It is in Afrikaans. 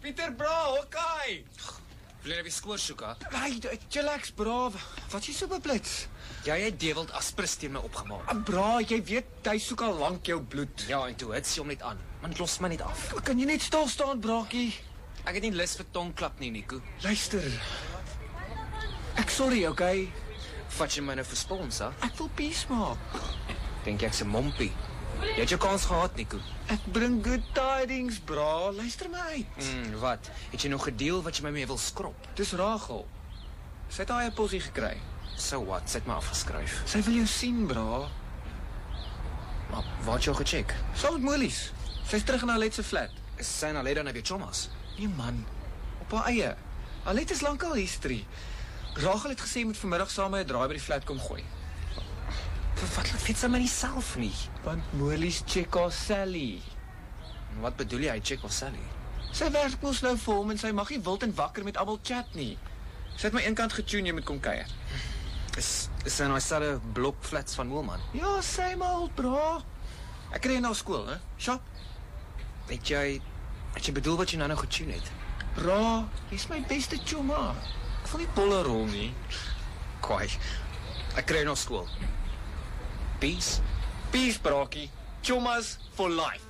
Pieter, bra, okay. Wil jy weer skoor soek, ha? Hey, chillax, bra. Wat jy so beblits? Jy het Dewald Aspris teen my opgemaak. Bra, jy weet, hy soek al lank jou bloed. Ja, en toe hits jy hom net aan. Man, los my net af. Kan jy net stil staan, braakie? Ek het nie lus vir tongklap nie, Nico. Luister. Ek sorry, okay? Vat jy my nou vir spons, ha? Ek wil peace maak. Denk ek's 'n mompie. Jy het jou kans gehad, Nico. Ek bring good tidings, bra. Luister my uit. Wat? Het jy nog gedeel wat jy my mee wil skrop? Dis Rachel. Sy het haar possie gekry. So what? Sy het my afgeskryf. Sy wil jou sien, bra. Maar waar het jy al gecheck? Saam met Molies. Sy's terug in haar letse flat. Is sy en Aleda nou weer chommas? Nee man, op haar eie. Alet is lankal history. Rachel het gesê moet vanmiddag saam met 'n draai by die flat kom gooi. Wat laat weet sy my nie self nie? Want Molies check haar Sally. Wat bedoel jy, hy check of Sally? Sy werk mos nou vir hom en sy mag nie wild en wakker met almal chat nie. Sy het my eenkant getune, jy moet kom kuier. Is sy in daai selfe blok flats van Woolman? Ja, same old, bra. Ek kry na skool, hè? Shop. Het jy bedoel wat jy nou getune het? Bra, jy's my beste chomma. Ek wil nie bolle rol nie. Kwaai. Ek kry na skool. Peace. Peace, braakie. Chommas for life.